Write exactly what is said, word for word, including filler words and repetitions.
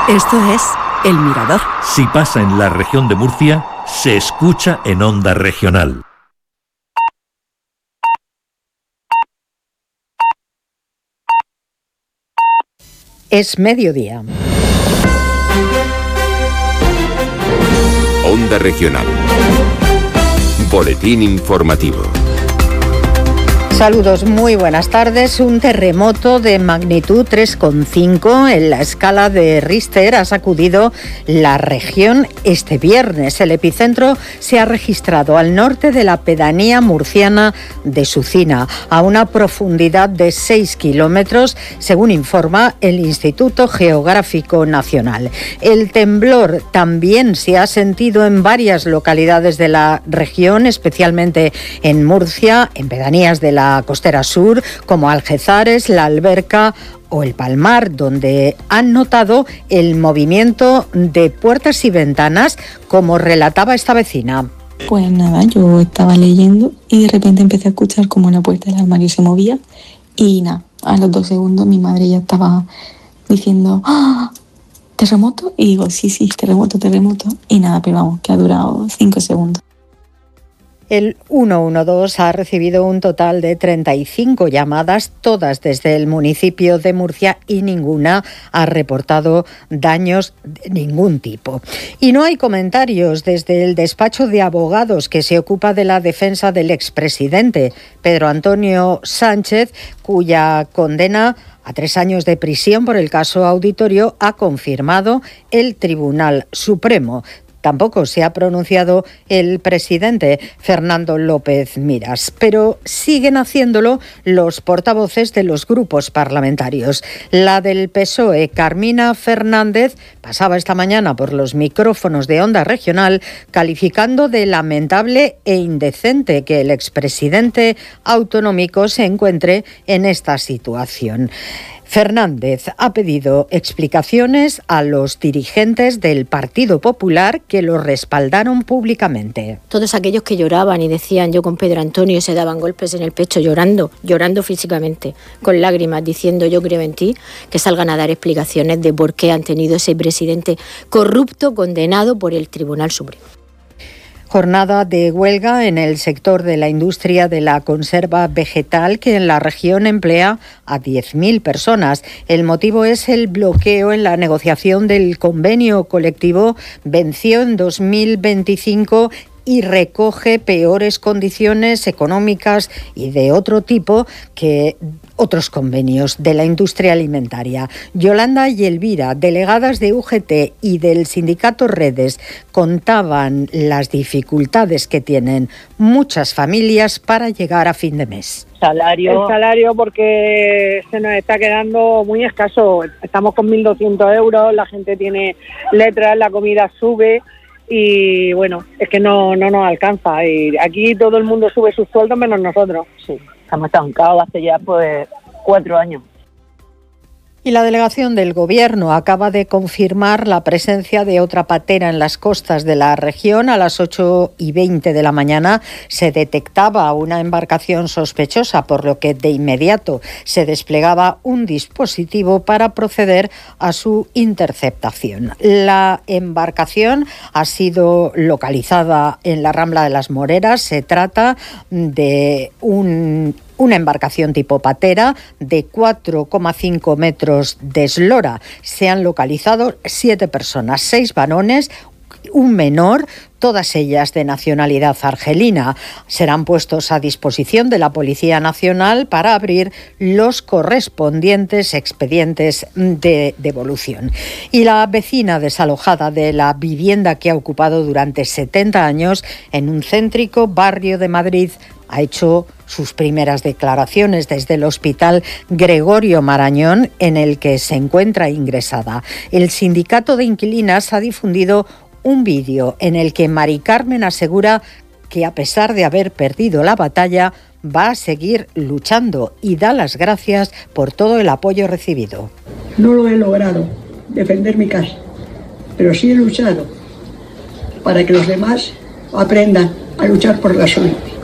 Esto es El Mirador. Si pasa en la región de Murcia, se escucha en Onda Regional. Es mediodía. Onda Regional. Boletín informativo. Saludos, muy buenas tardes. Un terremoto de magnitud tres coma cinco en la escala de Richter ha sacudido la región este viernes. El epicentro se ha registrado al norte de la pedanía murciana de Sucina, a una profundidad de seis kilómetros, según informa el Instituto Geográfico Nacional. El temblor también se ha sentido en varias localidades de la región, especialmente en Murcia, en pedanías de la costera sur, como Algezares, La Alberca o El Palmar, donde han notado el movimiento de puertas y ventanas, como relataba esta vecina. Pues nada, yo estaba leyendo y de repente empecé a escuchar como la puerta del armario se movía y nada, a los dos segundos mi madre ya estaba diciendo ¡ah! ¿Terremoto? Y digo, sí, sí, terremoto, terremoto. Y nada, pero vamos, que ha durado cinco segundos. El ciento doce ha recibido un total de treinta y cinco llamadas, todas desde el municipio de Murcia, y ninguna ha reportado daños de ningún tipo. Y no hay comentarios desde el despacho de abogados que se ocupa de la defensa del expresidente Pedro Antonio Sánchez, cuya condena a tres años de prisión por el caso Auditorio ha confirmado el Tribunal Supremo. Tampoco se ha pronunciado el presidente Fernando López Miras, pero siguen haciéndolo los portavoces de los grupos parlamentarios. La del P S O E, Carmina Fernández, pasaba esta mañana por los micrófonos de Onda Regional calificando de lamentable e indecente que el expresidente autonómico se encuentre en esta situación. Fernández ha pedido explicaciones a los dirigentes del Partido Popular que lo respaldaron públicamente. Todos aquellos que lloraban y decían yo con Pedro Antonio, se daban golpes en el pecho llorando, llorando físicamente, con lágrimas, diciendo yo creo en ti, que salgan a dar explicaciones de por qué han tenido ese presidente corrupto condenado por el Tribunal Supremo. Jornada de huelga en el sector de la industria de la conserva vegetal, que en la región emplea a diez mil personas. El motivo es el bloqueo en la negociación del convenio colectivo. Venció en dos mil veinticinco y recoge peores condiciones económicas y de otro tipo que otros convenios de la industria alimentaria. Yolanda y Elvira, delegadas de U G T y del sindicato Redes, contaban las dificultades que tienen muchas familias para llegar a fin de mes. Salario. El salario, porque se nos está quedando muy escaso. Estamos con mil doscientos euros, la gente tiene letras, la comida sube. Y bueno, es que no, no nos alcanza. Y aquí todo el mundo sube sus sueldos menos nosotros. Sí, estamos estancados hace ya pues cuatro años. Y la delegación del Gobierno acaba de confirmar la presencia de otra patera en las costas de la región. A las ocho y veinte de la mañana se detectaba una embarcación sospechosa, por lo que de inmediato se desplegaba un dispositivo para proceder a su interceptación. La embarcación ha sido localizada en la Rambla de las Moreras. Se trata de un Una embarcación tipo patera de cuatro coma cinco metros de eslora. Se han localizado siete personas, seis varones, un menor, todas ellas de nacionalidad argelina. Serán puestos a disposición de la Policía Nacional para abrir los correspondientes expedientes de devolución. Y la vecina desalojada de la vivienda que ha ocupado durante setenta años en un céntrico barrio de Madrid ha hecho sus primeras declaraciones desde el Hospital Gregorio Marañón, en el que se encuentra ingresada. El sindicato de inquilinas ha difundido un vídeo en el que Mari Carmen asegura que, a pesar de haber perdido la batalla, va a seguir luchando y da las gracias por todo el apoyo recibido. No lo he logrado, defender mi casa, pero sí he luchado para que los demás aprendan a luchar por la suya.